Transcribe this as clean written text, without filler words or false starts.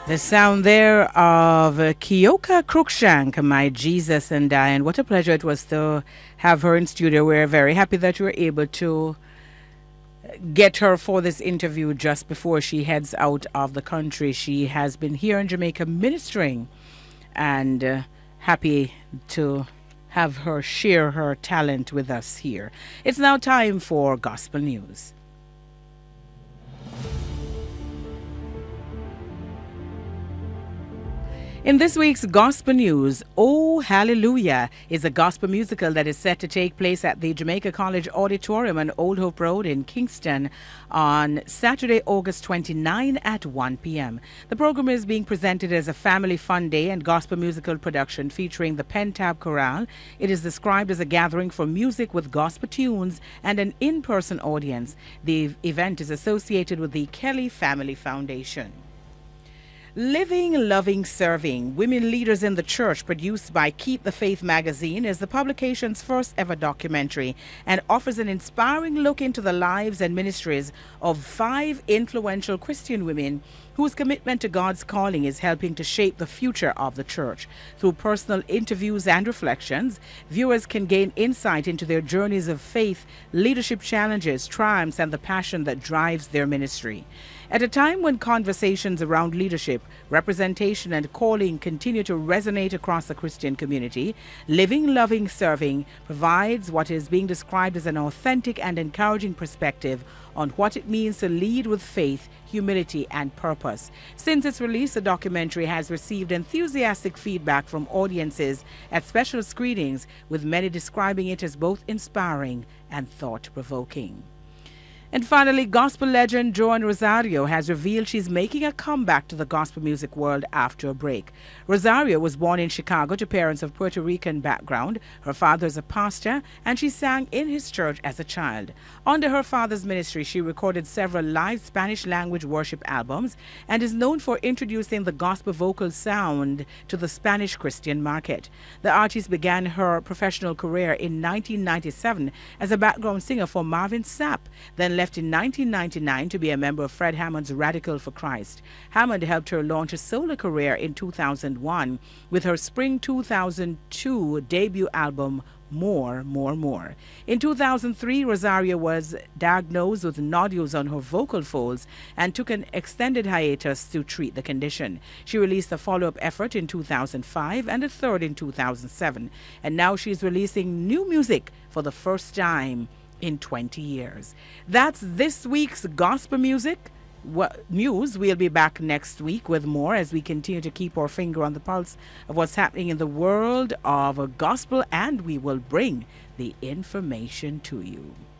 The sound there of Kioka Cruikshank, My Jesus and I. And what a pleasure it was to have her in studio. We're very happy that you were able to get her for this interview just before she heads out of the country. She has been here in Jamaica ministering, and happy to have her share her talent with us here. It's now time for Gospel News. In this week's Gospel News, Oh Hallelujah is a gospel musical that is set to take place at the Jamaica College Auditorium on Old Hope Road in Kingston on Saturday, August 29 at 1 p.m. The program is being presented as a family fun day and gospel musical production featuring the Pentab Chorale. It is described as a gathering for music with gospel tunes and an in-person audience. The event is associated with the Kelly Family Foundation. Living, Loving, Serving, Women Leaders in the Church, produced by Keep the Faith magazine, is the publication's first ever documentary and offers an inspiring look into the lives and ministries of 5 influential Christian women whose commitment to God's calling is helping to shape the future of the church. Through personal interviews and reflections, viewers can gain insight into their journeys of faith, leadership challenges, triumphs, and the passion that drives their ministry. At a time when conversations around leadership, representation, and calling continue to resonate across the Christian community, Living, Loving, Serving provides what is being described as an authentic and encouraging perspective on what it means to lead with faith, humility, and purpose. Since its release, the documentary has received enthusiastic feedback from audiences at special screenings, with many describing it as both inspiring and thought-provoking. And finally, gospel legend Joan Rosario has revealed she's making a comeback to the gospel music world after a break. Rosario was born in Chicago to parents of Puerto Rican background. Her father is a pastor, and she sang in his church as a child. Under her father's ministry, she recorded several live Spanish-language worship albums and is known for introducing the gospel vocal sound to the Spanish Christian market. The artist began her professional career in 1997 as a background singer for Marvin Sapp, then left in 1999 to be a member of Fred Hammond's Radical for Christ. Hammond helped her launch a solo career in 2001 with her spring 2002 debut album, More. In 2003, Rosario was diagnosed with nodules on her vocal folds and took an extended hiatus to treat the condition. She released a follow-up effort in 2005 and a third in 2007. And now she's releasing new music for the first time in 20 years. That's this week's gospel music news. We'll be back next week with more as we continue to keep our finger on the pulse of what's happening in the world of gospel, and we will bring the information to you.